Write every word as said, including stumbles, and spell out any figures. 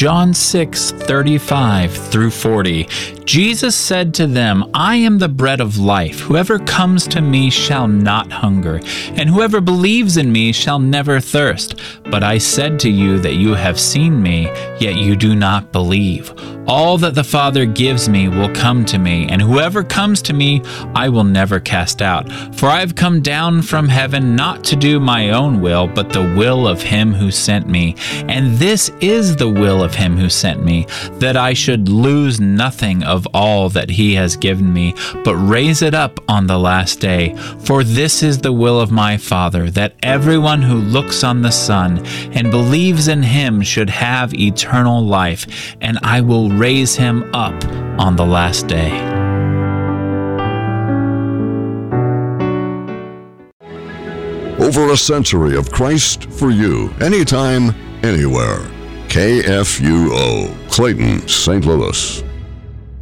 John six thirty-five through forty, Jesus said to them, I am the bread of life. Whoever comes to me shall not hunger, and whoever believes in me shall never thirst. But I said to you that you have seen me, yet you do not believe. All that the Father gives me will come to me, and whoever comes to me I will never cast out. For I have come down from heaven not to do my own will, but the will of him who sent me. And this is the will of him who sent me, that I should lose nothing of all that he has given me, but raise it up on the last day. For this is the will of my Father, that everyone who looks on the Son and believes in him should have eternal life, and I will raise him up on the last day. Over a century of Christ for you, anytime, anywhere. K F U O, Clayton, Saint Louis.